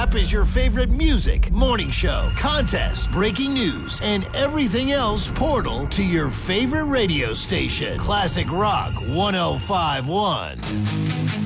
up is your favorite music, morning show, contest, breaking news, and everything else portal to your favorite radio station. Classic Rock 105.1.